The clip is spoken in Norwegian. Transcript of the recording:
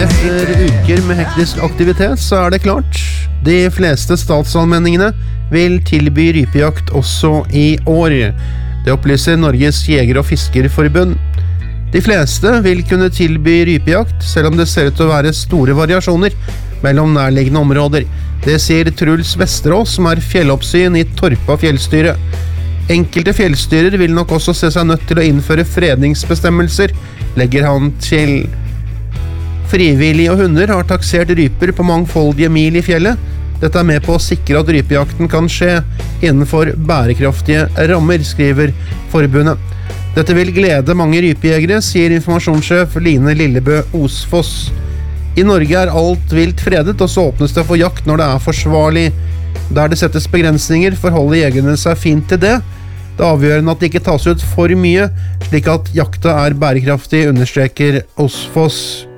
Etter uker med hektisk aktivitet så det klart. De fleste statsallmenningene vil tilby rypejakt også i år. Det opplyser Norges Jeger- og Fiskerforbund. De fleste vil kunne tilby rypejakt, selv om det ser ut til å være store variasjoner mellom nærliggende områder. Det sier Truls Vesterås, som fjelloppsyn i Torpa fjellstyre. Enkelte fjellstyrer vil nok også se seg nødt til å innføre fredningsbestemmelser, legger han til. Frivillige og hunder har taksert ryper på mangfoldige mil i fjellet. Dette med på å sikre at rypejakten kan skje innenfor bærekraftige rammer, skriver forbundet. Dette vil glede mange rypejegere, sier informasjonssjef Line Lillebø Osfoss. I Norge alt vilt fredet, og så åpnes det for jakt når det forsvarlig. Der det settes begrensninger, forholder jegerne seg fint til det. Det avgjørende at det ikke tas ut for mye, slik at jakta bærekraftig, understreker Osfoss.